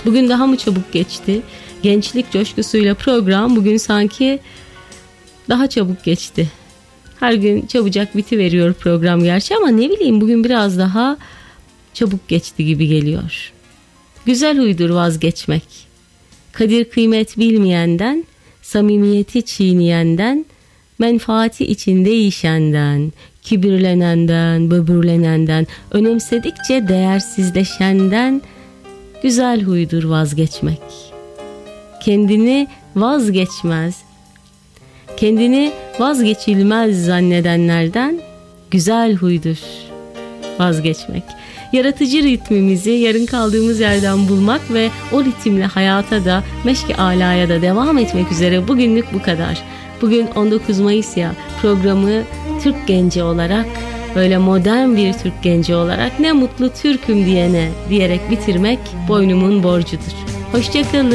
Bugün daha mı çabuk geçti? Gençlik coşkusuyla program bugün sanki daha çabuk geçti. Her gün çabucak bitiveriyor program gerçi ama ne bileyim bugün biraz daha çabuk geçti gibi geliyor. Güzel huydur vazgeçmek. Kadir kıymet bilmeyenden, samimiyeti çiğneyenden, menfaati için değişenden, kibirlenenden, böbürlenenden, önemsedikçe değersizleşenden güzel huydur vazgeçmek. Kendini vazgeçilmez zannedenlerden güzel huydur vazgeçmek. Yaratıcı ritmimizi yarın kaldığımız yerden bulmak ve o ritimle hayata da meşk-i alaya da devam etmek üzere bugünlük bu kadar. Bugün 19 Mayıs ya, programı Türk genci olarak, böyle modern bir Türk genci olarak ne mutlu Türk'üm diyene diyerek bitirmek boynumun borcudur. Hoşça kalın.